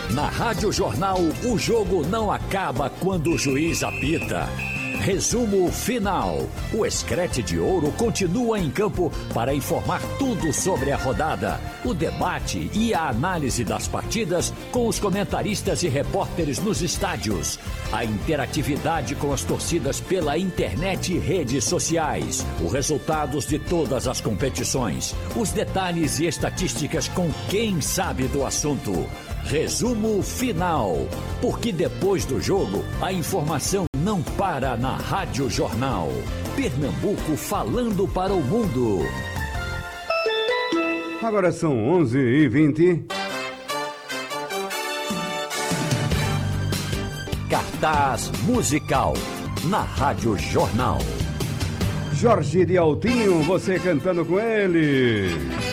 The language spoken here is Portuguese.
Na Rádio Jornal, o jogo não acaba quando o juiz apita. Resumo final. O Screte de Ouro continua em campo para informar tudo sobre a rodada, o debate e a análise das partidas com os comentaristas e repórteres nos estádios, a interatividade com as torcidas pela internet e redes sociais, os resultados de todas as competições, os detalhes e estatísticas com quem sabe do assunto. Resumo final, porque depois do jogo, a informação não para na Rádio Jornal. Pernambuco falando para o mundo. Agora são 11h20. Cartaz musical na Rádio Jornal. Jorge de Altinho, você cantando com ele.